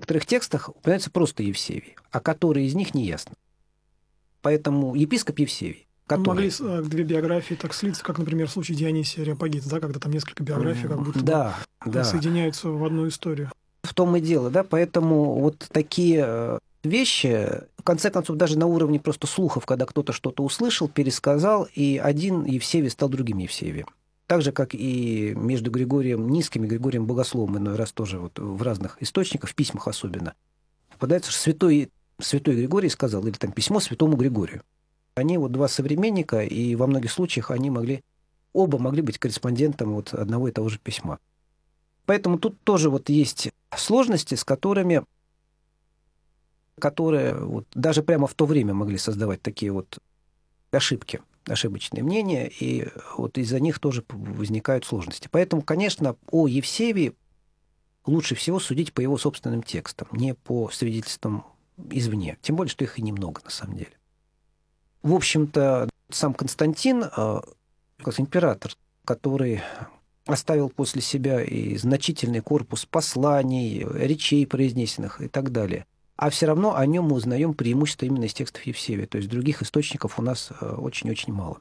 некоторых текстах упоминается просто Евсевий, а который из них не ясно. Поэтому епископ Евсевий. Могли две биографии так слиться, как, например, в случае Дионисия Ареопагита, да, когда там несколько биографий как будто бы соединяются в одну историю. В том и дело, да, поэтому вот такие вещи, в конце концов, даже на уровне просто слухов, когда кто-то что-то услышал, пересказал, и один Евсевий стал другим Евсевием. Так же, как и между Григорием Низким и Григорием Богословом, иной раз тоже вот в разных источниках, в письмах особенно, попадается, что святой Григорий сказал, или там письмо святому Григорию. Они вот два современника, и во многих случаях они оба могли быть корреспондентом вот одного и того же письма. Поэтому тут тоже вот есть сложности, с которые вот даже прямо в то время могли создавать такие вот ошибочные мнения, и вот из-за них тоже возникают сложности. Поэтому, конечно, о Евсевии лучше всего судить по его собственным текстам, не по свидетельствам извне. Тем более, что их и немного на самом деле. В общем-то, сам Константин, как император, который оставил после себя и значительный корпус посланий, речей произнесенных и так далее, а все равно о нем мы узнаем преимущество именно из текстов Евсевия. То есть других источников у нас очень-очень мало.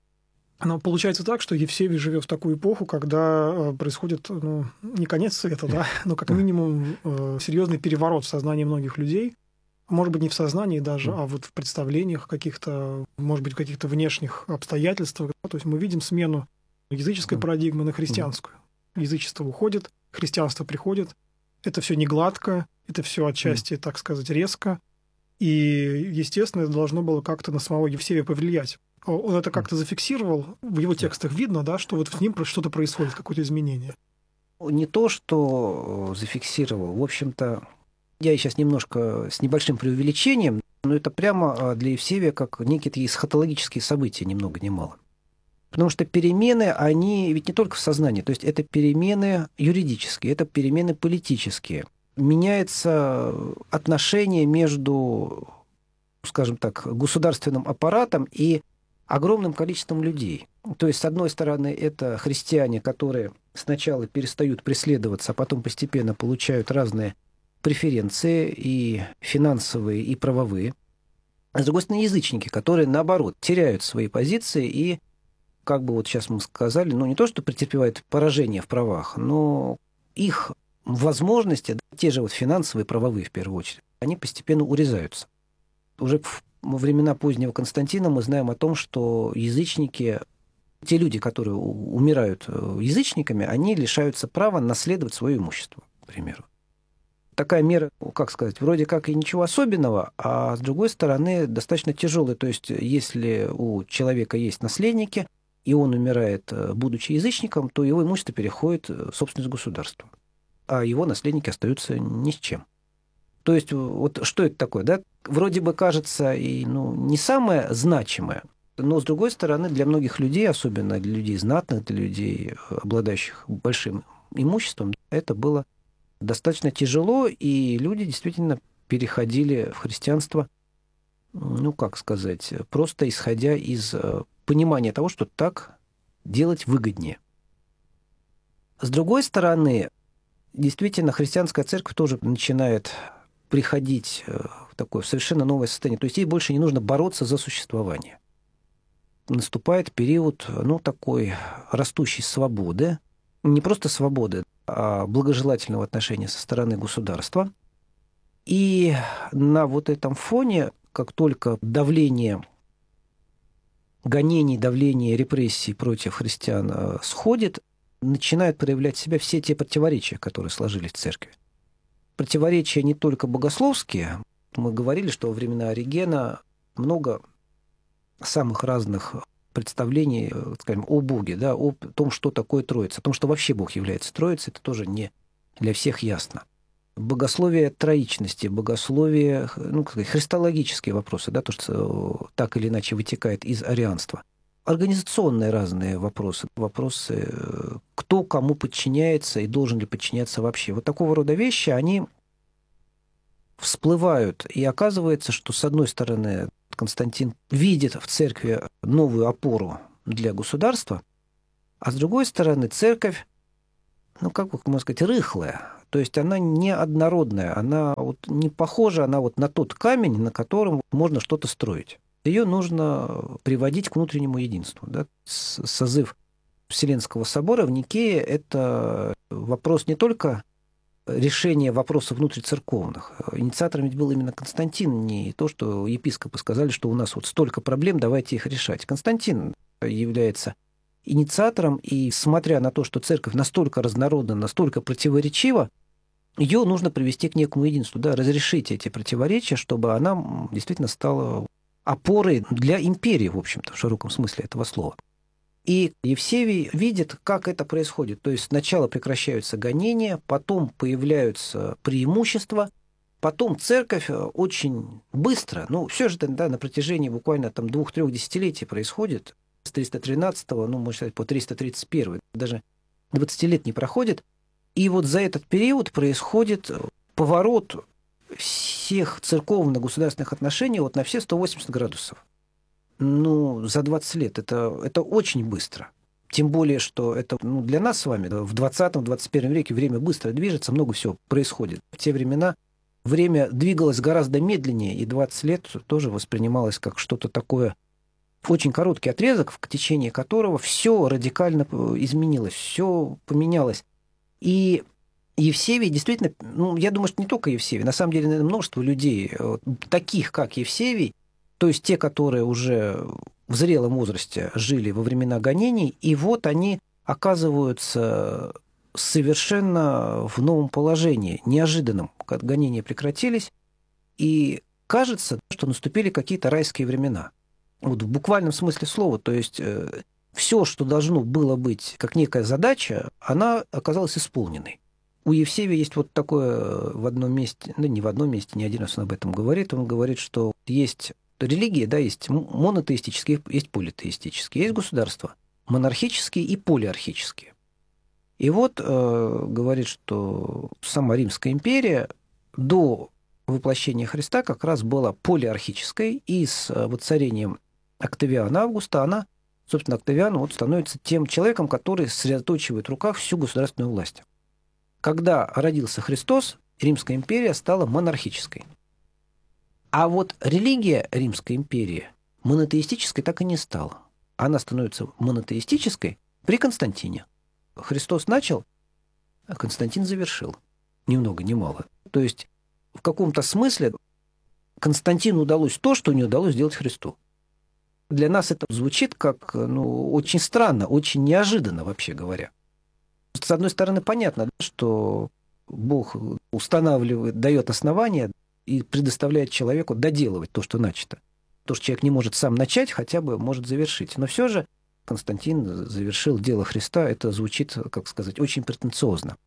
Но получается так, что Евсевий живет в такую эпоху, когда происходит, не конец света, да, но как минимум серьезный переворот в сознании многих людей. Может быть, не в сознании даже, а вот в представлениях каких-то, может быть, в каких-то внешних обстоятельствах. То есть мы видим смену языческой парадигмы на христианскую. Язычество уходит, христианство приходит. Это все не гладко, это все отчасти, так сказать, резко. И, естественно, это должно было как-то на самого Евсевия повлиять. Он это как-то зафиксировал, в его текстах видно, да, что вот в ним что-то происходит, какое-то изменение. Не то, что зафиксировал. В общем-то, я сейчас немножко с небольшим преувеличением, но это прямо для Евсевия как некие эсхатологические события, ни много ни мало. Потому что перемены, они ведь не только в сознании, то есть это перемены юридические, это перемены политические. Меняется отношение между, скажем так, государственным аппаратом и огромным количеством людей. То есть, с одной стороны, это христиане, которые сначала перестают преследоваться, а потом постепенно получают разные преференции и финансовые, и правовые. А с другой стороны, язычники, которые, наоборот, теряют свои позиции и, как бы вот сейчас мы сказали, не то, что претерпевают поражение в правах, но их возможности, те же вот финансовые, правовые в первую очередь, они постепенно урезаются. Уже во времена позднего Константина мы знаем о том, что язычники, те люди, которые умирают язычниками, они лишаются права наследовать свое имущество, к примеру. Такая мера, как сказать, вроде как и ничего особенного, а с другой стороны достаточно тяжелая. То есть если у человека есть наследники, и он умирает, будучи язычником, то его имущество переходит в собственность государства, а его наследники остаются ни с чем. То есть вот что это такое, да? Вроде бы кажется и не самое значимое, но, с другой стороны, для многих людей, особенно для людей знатных, для людей, обладающих большим имуществом, это было достаточно тяжело, и люди действительно переходили в христианство, как сказать, просто исходя из понимания того, что так делать выгоднее. С другой стороны, действительно, христианская церковь тоже начинает приходить в такое совершенно новое состояние. То есть ей больше не нужно бороться за существование. Наступает период, такой растущей свободы, не просто свободы, а благожелательного отношения со стороны государства. И на вот этом фоне, как только давление гонений, давление репрессий против христиан сходит, начинают проявлять себя все те противоречия, которые сложились в церкви. Противоречия не только богословские. Мы говорили, что во времена Оригена много самых разных представлений, скажем, о Боге, да, о том, что такое Троица, о том, что вообще Бог является Троицей, это тоже не для всех ясно. Богословие троичности, богословие, христологические вопросы, да, то, что так или иначе вытекает из арианства. Организационные разные вопросы, кто кому подчиняется и должен ли подчиняться вообще. Вот такого рода вещи, они всплывают, и оказывается, что, с одной стороны, Константин видит в церкви новую опору для государства, а с другой стороны, церковь, как можно сказать, рыхлая. То есть она не однородная, она вот не похожа она вот на тот камень, на котором можно что-то строить. Ее нужно приводить к внутреннему единству. Да? Созыв Вселенского собора в Никее – это вопрос не только решения вопросов внутрицерковных. Инициатором ведь был именно Константин, не то, что епископы сказали, что у нас вот столько проблем, давайте их решать. Константин является инициатором, и смотря на то, что церковь настолько разнородна, настолько противоречива, ее нужно привести к некому единству, да, разрешить эти противоречия, чтобы она действительно стала опорой для империи, в общем-то, в широком смысле этого слова. И Евсевий видит, как это происходит. То есть сначала прекращаются гонения, потом появляются преимущества, потом церковь очень быстро, все же да, на протяжении буквально 2-3 десятилетий происходит, с 313, можно сказать, по 331, даже 20 лет не проходит. И вот за этот период происходит поворот всех церковно-государственных отношений вот на все 180 градусов. За 20 лет это очень быстро. Тем более, что это для нас с вами в 20-21 веке время быстро движется, много всего происходит. В те времена время двигалось гораздо медленнее, и 20 лет тоже воспринималось как что-то такое, очень короткий отрезок, в течение которого все радикально изменилось, все поменялось. И Евсевий действительно, я думаю, что не только Евсевий, на самом деле, наверное, множество людей, таких как Евсевий, то есть те, которые уже в зрелом возрасте жили во времена гонений, и вот они оказываются совершенно в новом положении, неожиданном, когда гонения прекратились, и кажется, что наступили какие-то райские времена. Вот в буквальном смысле слова, то есть все, что должно было быть как некая задача, она оказалась исполненной. У Евсевия есть вот такое в одном месте, не в одном месте, не один раз он об этом говорит, он говорит, что есть религии, да, есть монотеистические, есть политеистические, есть государства, монархические и полиархические. И вот говорит, что сама Римская империя до воплощения Христа как раз была полиархической, и с воцарением Октавиана Августа она, собственно, Октавиан становится тем человеком, который сосредоточивает в руках всю государственную власть. Когда родился Христос, Римская империя стала монархической. А вот религия Римской империи монотеистической так и не стала. Она становится монотеистической при Константине. Христос начал, а Константин завершил. Ни много ни мало. То есть в каком-то смысле Константину удалось то, что не удалось сделать Христу. Для нас это звучит как очень странно, очень неожиданно, вообще говоря. С одной стороны, понятно, что Бог устанавливает, дает основания и предоставляет человеку доделывать то, что начато. То, что человек не может сам начать, хотя бы может завершить. Но все же Константин завершил дело Христа. Это звучит, как сказать, очень претенциозно.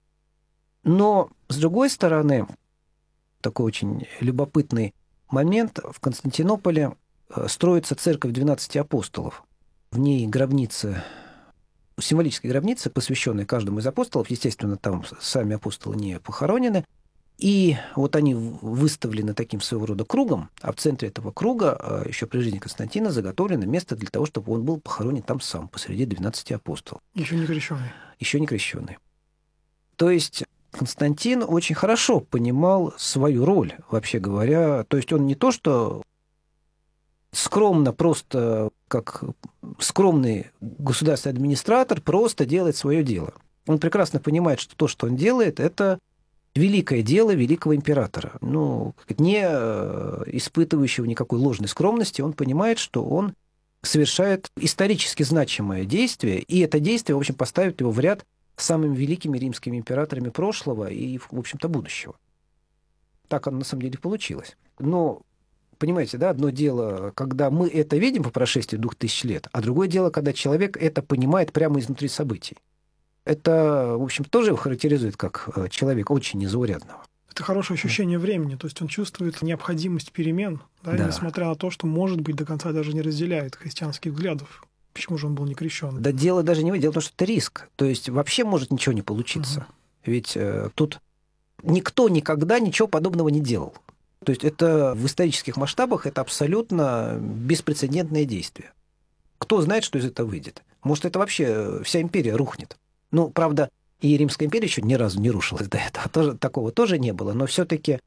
Но, с другой стороны, такой очень любопытный момент. В Константинополе строится церковь 12 апостолов. В ней гробницы, символические гробницы, посвященные каждому из апостолов. Естественно, там сами апостолы не похоронены. И вот они выставлены таким своего рода кругом, а в центре этого круга еще при жизни Константина заготовлено место для того, чтобы он был похоронен там сам, посреди 12 апостолов. Еще не крещеный. Еще не крещеный. То есть Константин очень хорошо понимал свою роль, вообще говоря. То есть он не то, что скромно, просто как скромный государственный администратор, просто делает свое дело. Он прекрасно понимает, что то, что он делает, это великое дело великого императора. Не испытывающего никакой ложной скромности, он понимает, что он совершает исторически значимое действие, и это действие, в общем, поставит его в ряд с самыми великими римскими императорами прошлого и, в общем-то, будущего. Так оно на самом деле получилось. Но, понимаете, да, одно дело, когда мы это видим по прошествии 2000 лет, а другое дело, когда человек это понимает прямо изнутри событий. Это, в общем, тоже его характеризует как человека очень незаурядного. Это хорошее ощущение времени, то есть он чувствует необходимость перемен, да. Несмотря на то, что, может быть, до конца даже не разделяет христианских взглядов. Почему же он был не крещен? Да дело даже не в этом, дело в том, что это риск. То есть вообще может ничего не получиться. Ведь тут никто никогда ничего подобного не делал. То есть это в исторических масштабах это абсолютно беспрецедентное действие. Кто знает, что из этого выйдет? Может, это вообще вся империя рухнет. Правда, И Римская империя еще ни разу не рушилась до этого. Такого тоже не было. Но все-таки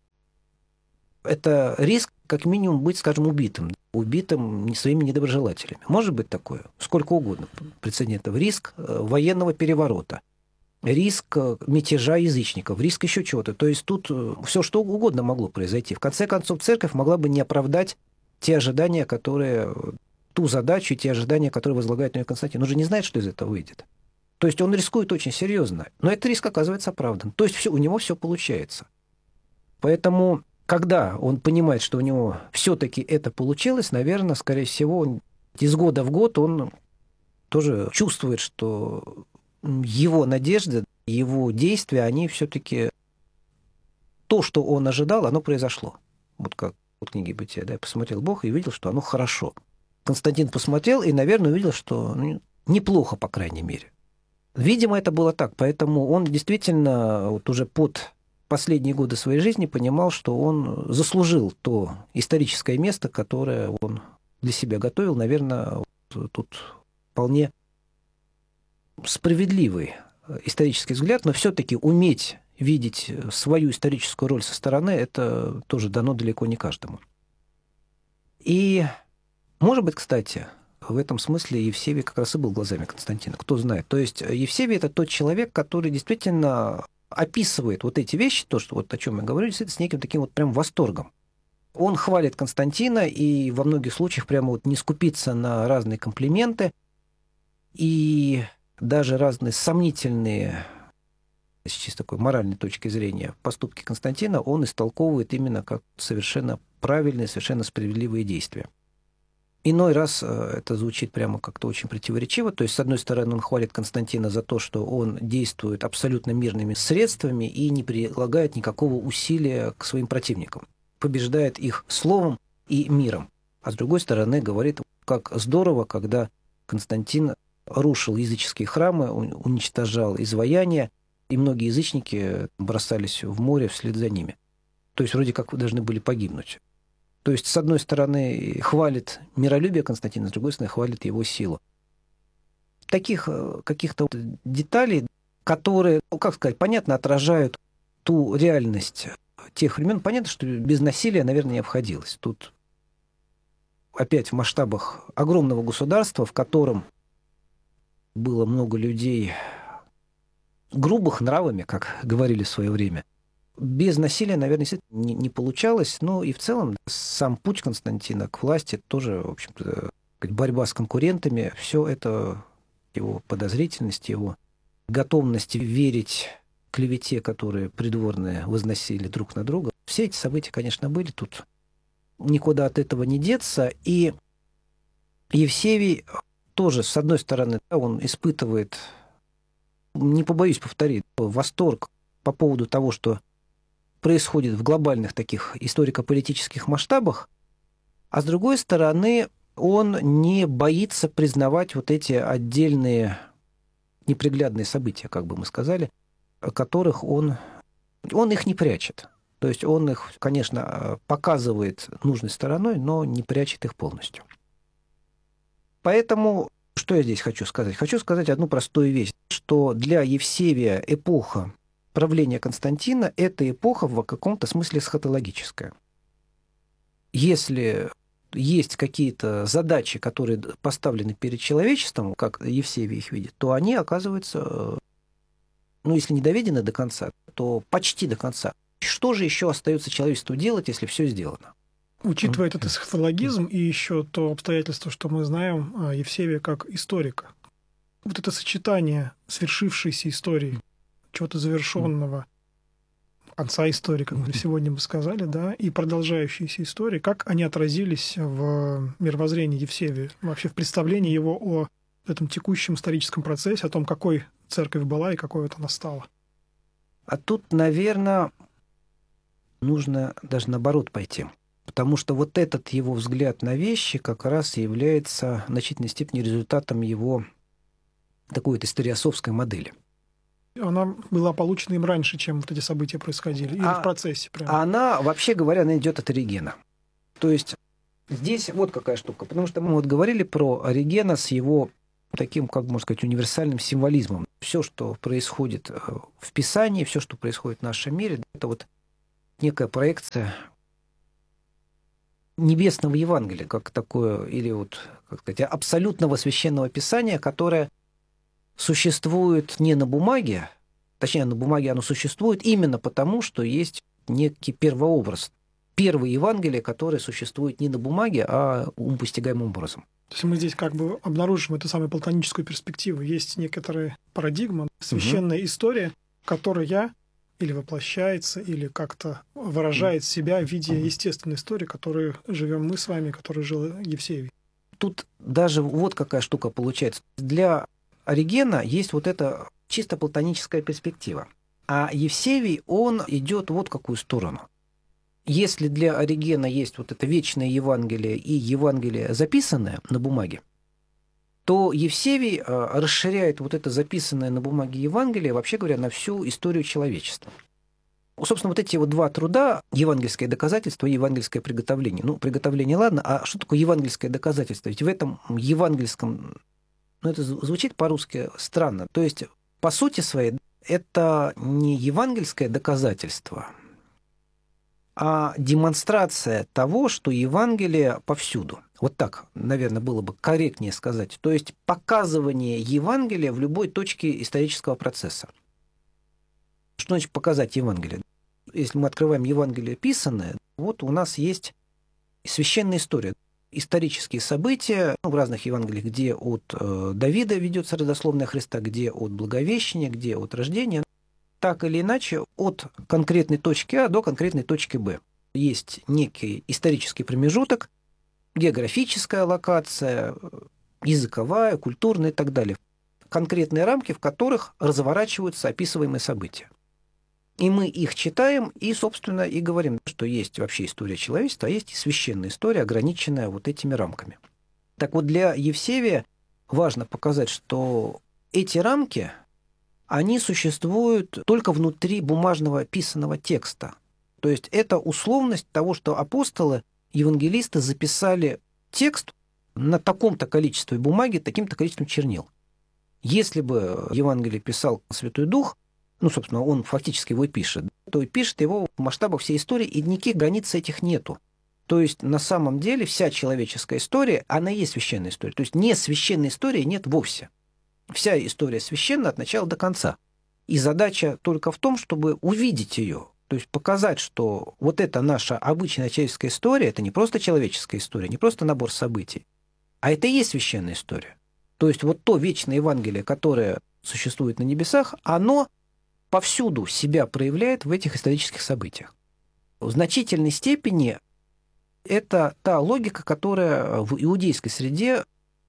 это риск, как минимум, быть, скажем, убитым своими недоброжелателями. Может быть такое, сколько угодно прецедентов. Риск военного переворота, риск мятежа язычников, риск еще чего-то. То есть тут все что угодно могло произойти. В конце концов, церковь могла бы не оправдать те ожидания, ту задачу, те ожидания, которые возлагает на нее Константин. Он же не знает, что из этого выйдет. То есть он рискует очень серьезно. Но этот риск оказывается оправдан. То есть у него все получается. Поэтому, когда он понимает, что у него все-таки это получилось, наверное, скорее всего, из года в год он тоже чувствует, что его надежды, его действия, они все-таки то, что он ожидал, оно произошло. Вот как в книге «Бытия», да, посмотрел Бог и увидел, что оно хорошо. Константин посмотрел и, наверное, увидел, что неплохо, по крайней мере. Видимо, это было так, поэтому он действительно вот уже под последние годы своей жизни понимал, что он заслужил то историческое место, которое он для себя готовил. Наверное, тут вполне справедливый исторический взгляд, но все-таки уметь видеть свою историческую роль со стороны, это тоже дано далеко не каждому. И, может быть, кстати, в этом смысле Евсевий как раз и был глазами Константина, кто знает. То есть Евсевий – это тот человек, который действительно описывает вот эти вещи, то, что вот о чем я говорю, с неким таким вот прям восторгом. Он хвалит Константина и во многих случаях прямо вот не скупится на разные комплименты и даже разные сомнительные, с чисто такой моральной точки зрения, поступки Константина он истолковывает именно как совершенно правильные, совершенно справедливые действия. Иной раз это звучит прямо как-то очень противоречиво. То есть, с одной стороны, он хвалит Константина за то, что он действует абсолютно мирными средствами и не прилагает никакого усилия к своим противникам, побеждает их словом и миром. А с другой стороны, говорит, как здорово, когда Константин рушил языческие храмы, уничтожал изваяния, и многие язычники бросались в море вслед за ними. То есть, вроде как должны были погибнуть. То есть, с одной стороны, хвалит миролюбие Константина, с другой стороны, хвалит его силу. Таких каких-то деталей, которые, как сказать, понятно, отражают ту реальность тех времен. Понятно, что без насилия, наверное, не обходилось. Тут опять в масштабах огромного государства, в котором было много людей грубых нравами, как говорили в свое время, без насилия, наверное, не получалось. Но и в целом сам путь Константина к власти тоже, в общем-то, борьба с конкурентами, все это, его подозрительность, его готовность верить клевете, которые придворные возносили друг на друга. Все эти события, конечно, были, тут никуда от этого не деться. И Евсевий тоже, с одной стороны, он испытывает, не побоюсь повторить, восторг по поводу того, что происходит в глобальных таких историко-политических масштабах, а с другой стороны, он не боится признавать вот эти отдельные неприглядные события, как бы мы сказали, которых он их не прячет. То есть он их, конечно, показывает нужной стороной, но не прячет их полностью. Поэтому, что я здесь хочу сказать? Хочу сказать одну простую вещь, что для Евсевия эпоха правление Константина – это эпоха в каком-то смысле эсхатологическая. Если есть какие-то задачи, которые поставлены перед человечеством, как Евсевий их видит, то они оказываются, если не доведены до конца, то почти до конца. Что же еще остается человечеству делать, если все сделано? Учитывая этот эсхатологизм и еще то обстоятельство, что мы знаем Евсевия как историка, вот это сочетание свершившейся истории, чего-то завершенного, конца истории, как мы сегодня бы сказали, да, и продолжающиеся истории, как они отразились в мировоззрении Евсевия, вообще в представлении его о этом текущем историческом процессе, о том, какой церковь была и какой вот она стала. А тут, наверное, нужно даже наоборот пойти. Потому что вот этот его взгляд на вещи как раз и является в значительной степени результатом его такой вот историосовской модели. Она была получена им раньше, чем вот эти события происходили, или в процессе прямо? Она, вообще говоря, она идет от Оригена. То есть здесь вот какая штука. Потому что мы вот говорили про Оригена с его таким, как можно сказать, универсальным символизмом. Все, что происходит в Писании, все, что происходит в нашем мире, это вот некая проекция небесного Евангелия, как такое, или вот, как сказать, абсолютного священного Писания, которое существует не на бумаге, точнее, на бумаге оно существует именно потому, что есть некий первообраз, первое Евангелие, которое существует не на бумаге, а постигаемым образом. То есть мы здесь как бы обнаружим эту самую платоническую перспективу. Есть некоторая парадигма, священная история, которая или воплощается, или как-то выражает себя в виде естественной истории, которой живем мы с вами, которой жил Евсевий. Тут даже вот какая штука получается. Для Оригена есть вот эта чисто платоническая перспектива. А Евсевий, он идет вот в какую сторону. Если для Оригена есть вот это вечное Евангелие и Евангелие, записанное на бумаге, то Евсевий расширяет вот это записанное на бумаге Евангелие, вообще говоря, на всю историю человечества. Собственно, вот эти вот два труда, евангельское доказательство и евангельское приготовление. Ну, приготовление, ладно, а что такое евангельское доказательство? Ведь в этом евангельском, ну, это звучит по-русски странно. То есть, по сути своей, это не евангельское доказательство, а демонстрация того, что Евангелие повсюду. Вот так, наверное, было бы корректнее сказать. То есть показывание Евангелия в любой точке исторического процесса. Что значит показать Евангелие? Если мы открываем Евангелие писанное, вот у нас есть священная история, исторические события в разных Евангелиях, где от Давида ведется родословная Христа, где от Благовещения, где от рождения. Так или иначе, от конкретной точки А до конкретной точки Б. Есть некий исторический промежуток, географическая локация, языковая, культурная и так далее. Конкретные рамки, в которых разворачиваются описываемые события. И мы их читаем и, собственно, и говорим, что есть вообще история человечества, а есть и священная история, ограниченная вот этими рамками. Так вот, для Евсевия важно показать, что эти рамки, они существуют только внутри бумажного писанного текста. То есть это условность того, что апостолы, евангелисты записали текст на таком-то количестве бумаги, таким-то количеством чернил. Если бы Евангелие писал Святой Дух, ну, собственно, он фактически его и пишет, то и пишет его в масштабах всей истории, и никаких границ этих нету. То есть на самом деле вся человеческая история, она и есть священная история. То есть не священной истории нет вовсе. Вся история священна от начала до конца. И задача только в том, чтобы увидеть ее, то есть показать, что вот эта наша обычная человеческая история, это не просто человеческая история, не просто набор событий, а это и есть священная история. То есть вот то вечное Евангелие, которое существует на небесах, оно повсюду себя проявляет в этих исторических событиях. В значительной степени это та логика, которая в иудейской среде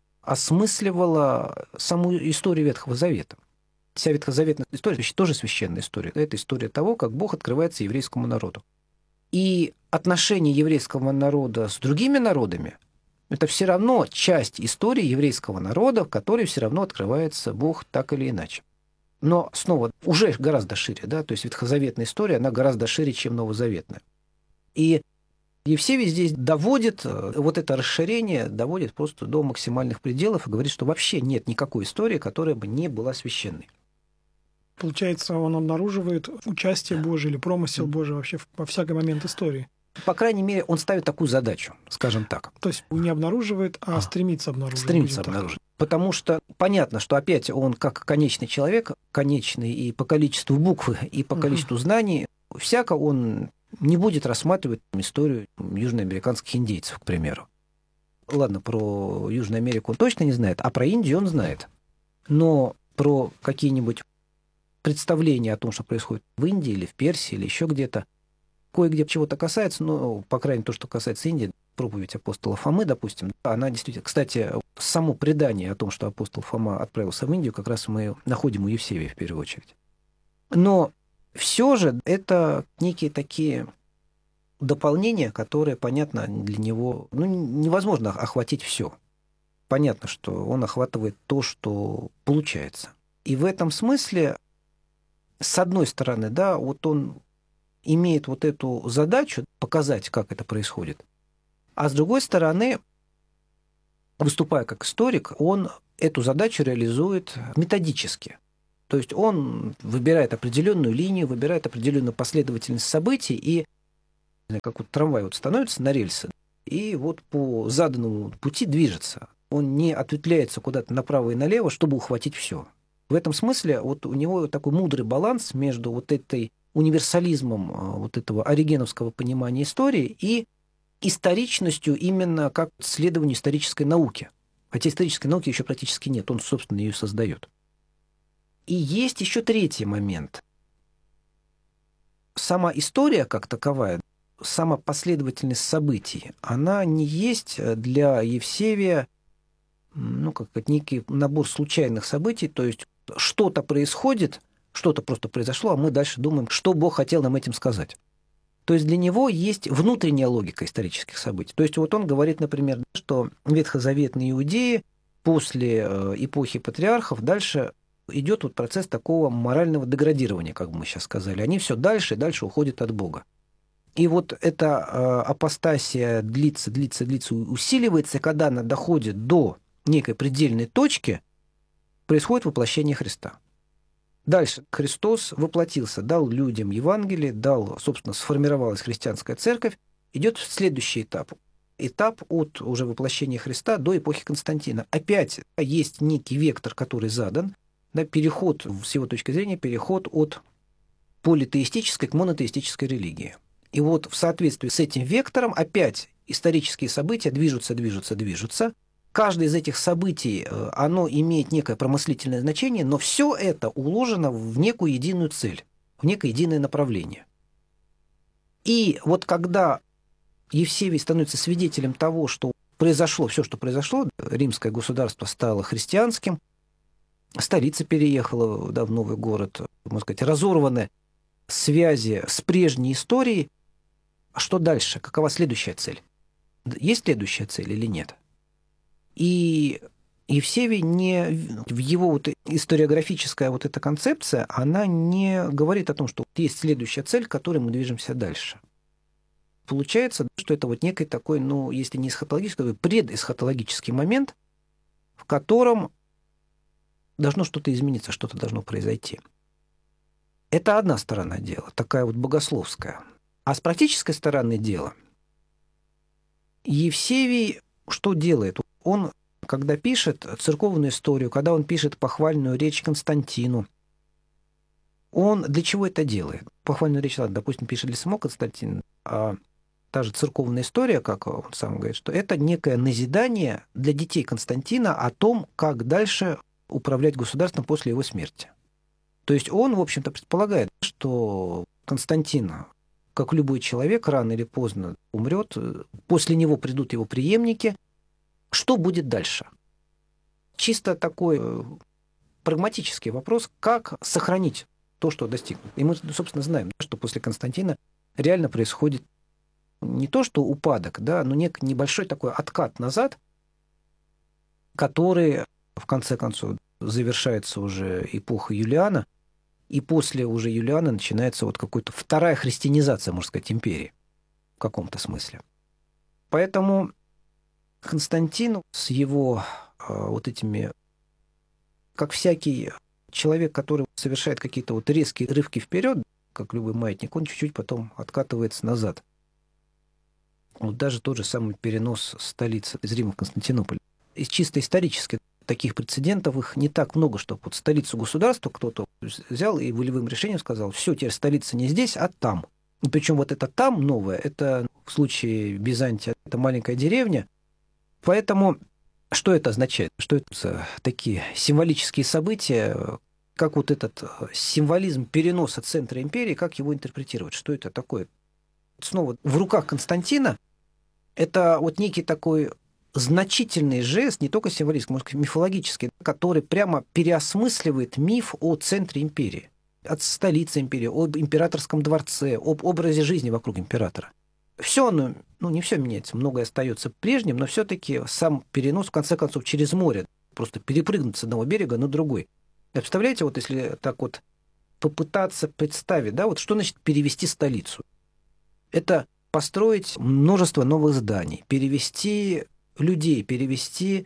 осмысливала саму историю Ветхого Завета. Вся ветхозаветная история тоже священная история. Это история того, как Бог открывается еврейскому народу. И отношения еврейского народа с другими народами – это все равно часть истории еврейского народа, в которой все равно открывается Бог так или иначе. Но снова уже гораздо шире, да, то есть ветхозаветная история, она гораздо шире, чем новозаветная. И Евсевий здесь доводит, вот это расширение доводит просто до максимальных пределов и говорит, что вообще нет никакой истории, которая бы не была священной. Получается, он обнаруживает участие Божие или промысел Божий вообще во всякий момент истории. По крайней мере, он ставит такую задачу, скажем так. То есть не обнаруживает, а стремится обнаружить. Стремится обнаружить. Потому что понятно, что опять он как конечный человек, конечный и по количеству букв, и по количеству знаний, всяко он не будет рассматривать историю южноамериканских индейцев, к примеру. Ладно, про Южную Америку он точно не знает, а про Индию он знает. Но про какие-нибудь представления о том, что происходит в Индии или в Персии или еще где-то, кое-где чего-то касается, ну, по крайней мере, то, что касается Индии, проповедь апостола Фомы, допустим, она действительно... Кстати, само предание о том, что апостол Фома отправился в Индию, как раз мы находим у Евсевия в первую очередь. Но все же это некие такие дополнения, которые, понятно, для него... Ну, невозможно охватить все. Понятно, что он охватывает то, что получается. И в этом смысле, с одной стороны, да, вот он имеет вот эту задачу показать, как это происходит. А с другой стороны, выступая как историк, он эту задачу реализует методически. То есть он выбирает определенную линию, выбирает определенную последовательность событий, и как вот трамвай вот становится на рельсы, и вот по заданному пути движется. Он не ответвляется куда-то направо и налево, чтобы ухватить все. В этом смысле вот у него такой мудрый баланс между вот этой универсализмом вот этого оригеновского понимания истории и историчностью именно как следованию исторической науки. Хотя исторической науки еще практически нет, он, собственно, ее создает. И есть еще третий момент. Сама история как таковая, сама последовательность событий, она не есть для Евсевия как некий набор случайных событий, то есть что-то происходит, что-то просто произошло, а мы дальше думаем, что Бог хотел нам этим сказать. То есть для него есть внутренняя логика исторических событий. То есть вот он говорит, например, что ветхозаветные иудеи после эпохи патриархов дальше идет вот процесс такого морального деградирования, как мы сейчас сказали. Они все дальше и дальше уходят от Бога. И вот эта апостасия длится, усиливается, и когда она доходит до некой предельной точки, происходит воплощение Христа. Дальше Христос воплотился, дал людям Евангелие, собственно, сформировалась христианская церковь, идет следующий этап. Этап от уже воплощения Христа до эпохи Константина. Опять есть некий вектор, который задан, переход, с его точки зрения, переход от политеистической к монотеистической религии. И вот в соответствии с этим вектором опять исторические события движутся. Каждое из этих событий, оно имеет некое промыслительное значение, но все это уложено в некую единую цель, в некое единое направление. И вот когда Евсевий становится свидетелем того, что произошло все, что произошло, римское государство стало христианским, столица переехала в новый город, можно сказать, разорваны связи с прежней историей. А что дальше? Какова следующая цель? Есть следующая цель или нет? И Евсевий в его вот историографическая вот эта концепция, она не говорит о том, что есть следующая цель, к которой мы движемся дальше. Получается, что это вот некий такой, если не эсхатологический, то предэсхатологический момент, в котором должно что-то измениться, что-то должно произойти. Это одна сторона дела, такая вот богословская. А с практической стороны дела Евсевий что делает? Он, когда пишет церковную историю, когда он пишет похвальную речь Константину, он для чего это делает? Похвальную речь, допустим, пишет для самого Константина, а та же церковная история, как он сам говорит, что это некое назидание для детей Константина о том, как дальше управлять государством после его смерти. То есть он, в общем-то, предполагает, что Константин, как любой человек, рано или поздно умрет, после него придут его преемники. Что будет дальше? Чисто такой прагматический вопрос, как сохранить то, что достигнут. И мы, собственно, знаем, что после Константина реально происходит не то, что упадок, но некий небольшой такой откат назад, который, в конце концов, завершается уже эпоха Юлиана, и после уже Юлиана начинается вот какая-то вторая христианизация, можно сказать, империи в каком-то смысле. Поэтому Константин с его вот этими, как всякий человек, который совершает какие-то вот резкие рывки вперед, как любой маятник, он чуть-чуть потом откатывается назад. Вот даже тот же самый перенос столицы из Рима в Константинополь. И чисто исторически таких прецедентов их не так много, чтобы вот столицу государства кто-то взял и волевым решением сказал: все, теперь столица не здесь, а там. И причем вот это там новое, это в случае Византии, это маленькая деревня. Поэтому что это означает? Что это за такие символические события, как вот этот символизм переноса центра империи, как его интерпретировать? Что это такое? Снова в руках Константина это вот некий такой значительный жест, не только символический, может быть, мифологический, который прямо переосмысливает миф о центре империи, от столицы империи, об императорском дворце, об образе жизни вокруг императора. Все оно, не все меняется, многое остается прежним, но все-таки сам перенос, в конце концов, через море, просто перепрыгнуть с одного берега на другой. Представляете, вот если так вот попытаться представить, вот что значит перевести столицу? Это построить множество новых зданий, перевести людей, перевести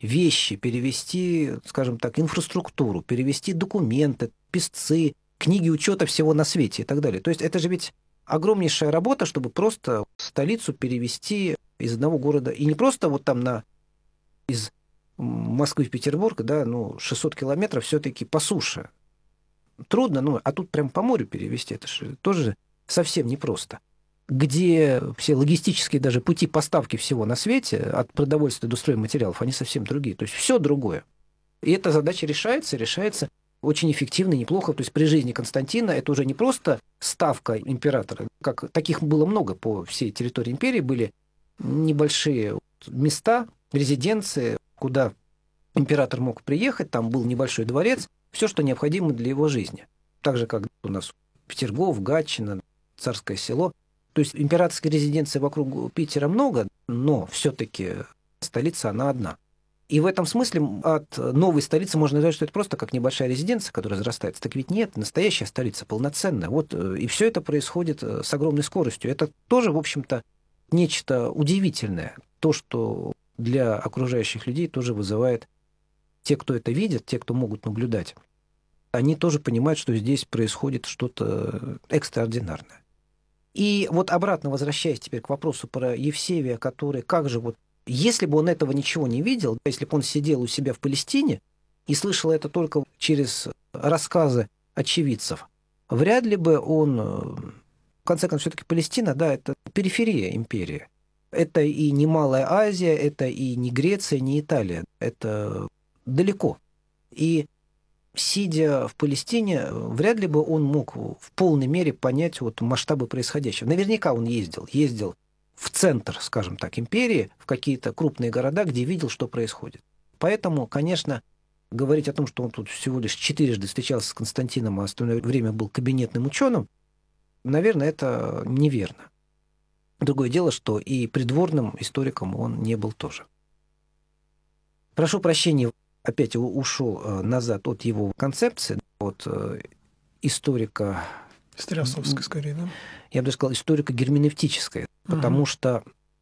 вещи, перевести, скажем так, инфраструктуру, перевести документы, писцы, книги учета всего на свете и так далее. То есть это же ведь огромнейшая работа, чтобы просто столицу перевести из одного города. И не просто вот там из Москвы в Петербург, да, 600 километров все-таки по суше. Трудно, а тут прям по морю перевести. Это же тоже совсем непросто. Где все логистические даже пути поставки всего на свете, от продовольствия до стройматериалов, они совсем другие. То есть все другое. И эта задача решается очень эффективно и неплохо. То есть при жизни Константина это уже не просто ставка императора. Как таких было много по всей территории империи. Были небольшие места, резиденции, куда император мог приехать. Там был небольшой дворец. Все, что необходимо для его жизни. Так же, как у нас Петергоф, Гатчина, Царское Село. То есть императорской резиденции вокруг Питера много, но все-таки столица, она одна. И в этом смысле от новой столицы можно сказать, что это просто как небольшая резиденция, которая разрастается. Так ведь нет, настоящая столица, полноценная. И все это происходит с огромной скоростью. Это тоже, в общем-то, нечто удивительное. То, что для окружающих людей тоже вызывает те, кто это видят, те, кто могут наблюдать. Они тоже понимают, что здесь происходит что-то экстраординарное. И вот обратно возвращаясь теперь к вопросу про Евсевия, который, как же если бы он этого ничего не видел, если бы он сидел у себя в Палестине и слышал это только через рассказы очевидцев, вряд ли бы он, в конце концов, все-таки Палестина, да, это периферия империи. Это и не Малая Азия, это и не Греция, не Италия. Это далеко. И сидя в Палестине, вряд ли бы он мог в полной мере понять масштабы происходящего. Наверняка он ездил в центр, скажем так, империи, в какие-то крупные города, где видел, что происходит. Поэтому, конечно, говорить о том, что он тут всего лишь 4 встречался с Константином, а остальное время был кабинетным ученым, наверное, это неверно. Другое дело, что и придворным историком он не был тоже. Прошу прощения, опять ушел назад от его концепции, от историка... Стереосовской, скорее, да? Я бы сказал, историко-герменевтической, потому что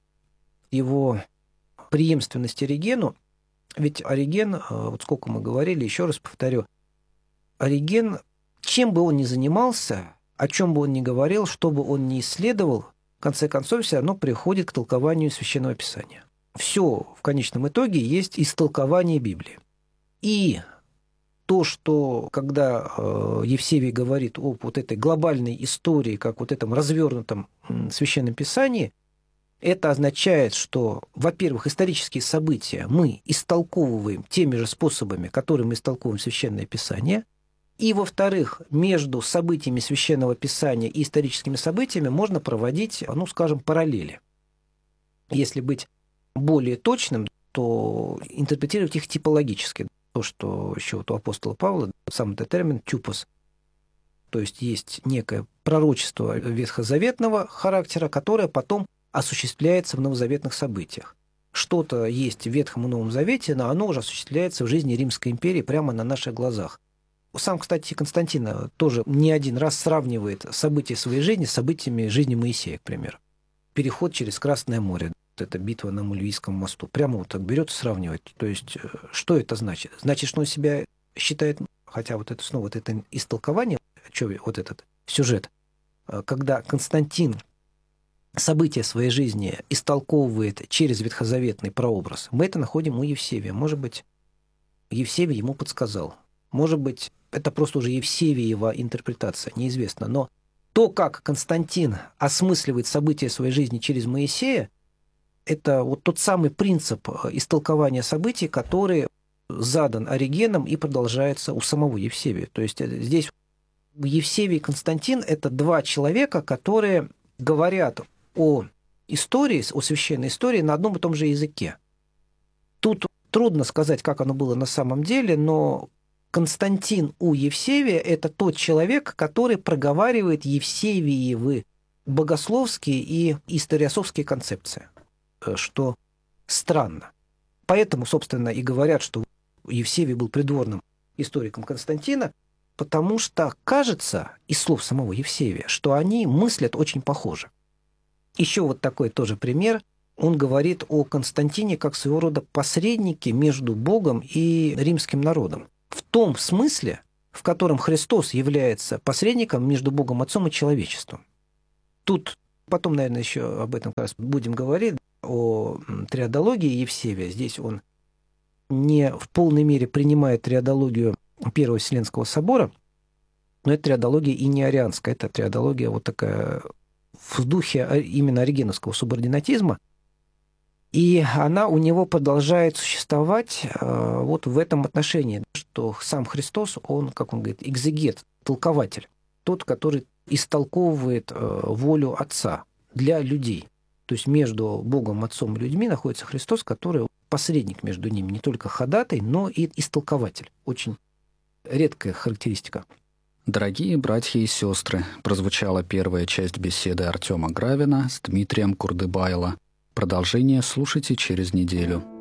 его преемственность Оригену, ведь Ориген, сколько мы говорили, еще раз повторю, Ориген, чем бы он ни занимался, о чем бы он ни говорил, что бы он ни исследовал, в конце концов, все равно приходит к толкованию Священного Писания. Все в конечном итоге есть истолкование Библии. И то, что когда Евсевий говорит об этой глобальной истории, как этом развернутом Священном Писании, это означает, что, во-первых, исторические события мы истолковываем теми же способами, которыми мы истолковываем Священное Писание, и, во-вторых, между событиями Священного Писания и историческими событиями можно проводить, скажем, параллели. Если быть более точным, то интерпретировать их типологически. То, что еще у апостола Павла, сам этот термин «тюпос», то есть некое пророчество ветхозаветного характера, которое потом осуществляется в новозаветных событиях. Что-то есть в Ветхом и Новом Завете, но оно уже осуществляется в жизни Римской империи прямо на наших глазах. Сам, кстати, Константин тоже не один раз сравнивает события своей жизни с событиями жизни Моисея, к примеру. Переход через Красное море. Это битва на Мульвийском мосту. Прямо так берет и сравнивает. То есть, что это значит? Значит, что он себя считает, хотя это снова это истолкование, этот сюжет, когда Константин события своей жизни истолковывает через ветхозаветный прообраз, мы это находим у Евсевия. Может быть, Евсевий ему подсказал. Может быть, это просто уже Евсевиева интерпретация, неизвестно. Но то, как Константин осмысливает события своей жизни через Моисея, это тот самый принцип истолкования событий, который задан Оригеном и продолжается у самого Евсевия. То есть здесь Евсевий и Константин – это два человека, которые говорят о истории, о священной истории на одном и том же языке. Тут трудно сказать, как оно было на самом деле, но Константин у Евсевия – это тот человек, который проговаривает Евсевиевы богословские и историосовские концепции, что странно. Поэтому, собственно, и говорят, что Евсевий был придворным историком Константина, потому что кажется, из слов самого Евсевия, что они мыслят очень похоже. Еще такой тоже пример. он говорит о Константине как своего рода посреднике между Богом и римским народом. В том смысле, в котором Христос является посредником между Богом Отцом и человечеством. Тут потом, наверное, еще об этом как раз будем говорить, о триадологии Евсевия. Здесь он не в полной мере принимает триадологию Первого Вселенского собора, но это триадология и не арианская, это триадология вот такая в духе именно оригеновского субординатизма, и она у него продолжает существовать вот в этом отношении, что сам Христос, он, как он говорит, экзегет, толкователь, тот, который истолковывает волю Отца для людей. То есть между Богом, Отцом и людьми находится Христос, который посредник между ними, не только ходатай, но и истолкователь. Очень редкая характеристика. Дорогие братья и сестры, прозвучала первая часть беседы Артема Гравина с Дмитрием Курдыбайло. Продолжение слушайте через неделю.